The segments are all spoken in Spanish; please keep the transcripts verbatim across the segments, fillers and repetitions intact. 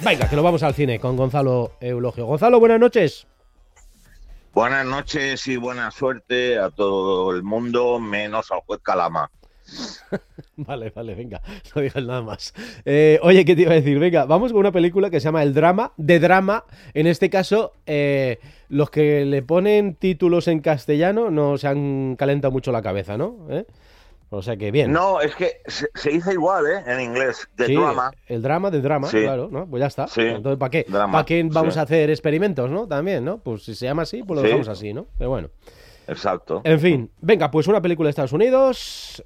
Venga, que lo vamos al cine con Gonzalo Eulogio. Gonzalo, buenas noches. Buenas noches y buena suerte a todo el mundo, menos al juez Calama. Vale, vale, venga, no digas nada más. Eh, oye, ¿qué te iba a decir? Venga, vamos con una película que se llama El Drama, de drama. En este caso, eh, los que le ponen títulos en castellano no se han calentado mucho la cabeza, ¿no? ¿Eh? O sea que bien. No, es que se, se dice igual, ¿eh? En inglés, de Sí, drama. el drama de drama, Sí, claro, ¿no? Pues ya está. sí, Entonces, ¿para qué? drama, ¿Para qué vamos sí, a hacer experimentos, no? También, ¿no? Pues si se llama así, pues lo sí, dejamos así, ¿no? Pero bueno. exacto. En fin, venga, pues una película de Estados Unidos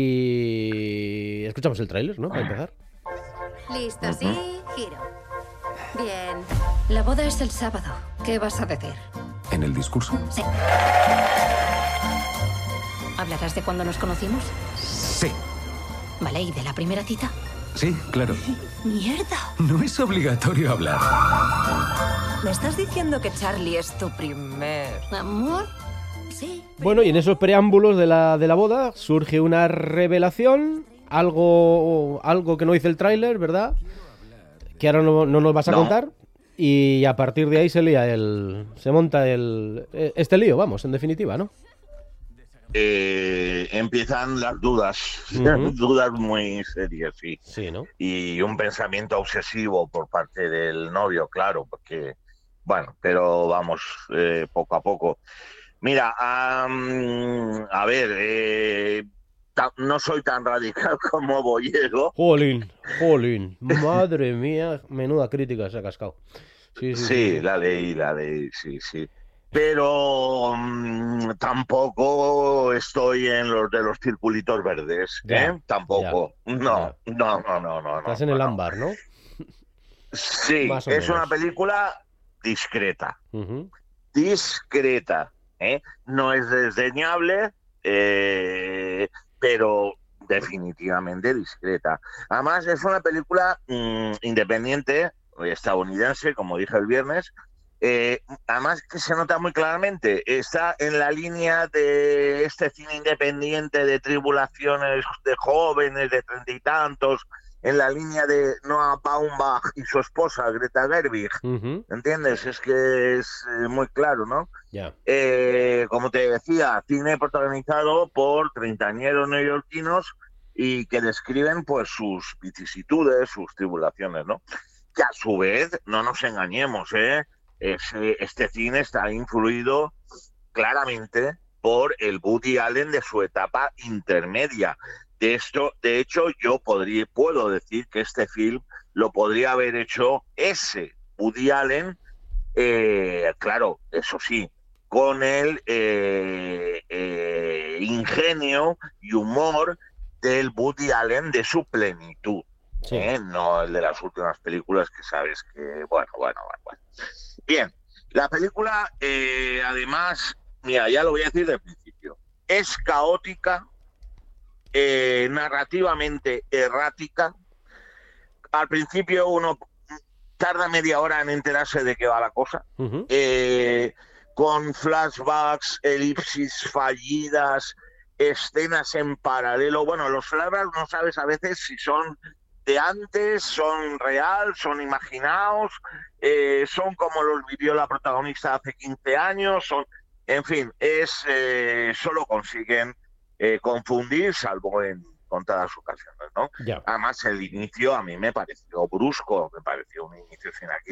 y escuchamos el tráiler, ¿no? Para empezar. Listo, sí, giro. Bien. La boda es el sábado. ¿Qué vas a decir? ¿En el discurso? Sí. ¿Hablarás de cuando nos conocimos? Sí. Vale, ¿y de la primera cita? Sí, claro. ¡Mierda! No es obligatorio hablar. ¿Me estás diciendo que Charlie es tu primer...? ¿Amor? Sí. Bueno, y en esos preámbulos de la, de la boda surge una revelación, algo, algo que no dice el tráiler, ¿verdad? Que ahora no, no nos vas a No. contar. Y a partir de ahí se lía el... se monta el... este lío, vamos, en definitiva, ¿no? Eh, empiezan las dudas, Ujú. dudas muy serias, sí. Sí, ¿no? Y un pensamiento obsesivo por parte del novio, claro, porque, bueno, pero vamos, eh, poco a poco. Mira, am, a ver, eh, ta- no soy tan radical como Boyero. Jolín, jolín, madre mía, menuda crítica se ha cascado. Sí, sí, sí, Sí, sí. la leí, la leí, sí, sí. Pero mm, tampoco estoy en los de los circulitos verdes, Ya, ¿eh? ya, Tampoco. No, ya. no, no, no, no, no, Estás en el no. ámbar, ¿no? Sí, Más o es una menos. película discreta, Ujú. discreta, ¿eh? No es desdeñable, eh, pero definitivamente discreta. Además, es una película mm, independiente, estadounidense, como dije el viernes. Eh, además, que se nota muy claramente, está en la línea de este cine independiente de tribulaciones de jóvenes de treinta y tantos, en la línea de Noah Baumbach y su esposa, Greta Gerwig. Ujú. ¿Entiendes? Es que es eh, muy claro, ¿no? Ya. Eh, como te decía, cine protagonizado por treintañeros neoyorquinos y que describen pues sus vicisitudes, sus tribulaciones, ¿no? Que a su vez, no nos engañemos, ¿eh? Ese- este cine está influido claramente por el Woody Allen de su etapa intermedia. De esto, de hecho, yo podría, puedo decir que este film lo podría haber hecho ese Woody Allen, eh, claro, eso sí, con el eh, eh, ingenio y humor del Woody Allen de su plenitud, Sí. ¿eh? No el de las últimas películas que sabes que, bueno, bueno, bueno. bueno. Bien, la película, eh, además, mira, ya lo voy a decir del principio, es caótica, eh, narrativamente errática. Al principio uno tarda media hora en enterarse de qué va la cosa, Ujú. eh, con flashbacks, elipsis fallidas, escenas en paralelo. Bueno, los flashbacks no sabes a veces si son de antes, son real, son imaginados, eh, son como los vivió la protagonista hace quince años, son, en fin, es eh, solo consiguen eh, confundir, salvo en contadas ocasiones, ¿no? Ya. Además, el inicio a mí me pareció brusco, me pareció un inicio sin aquí.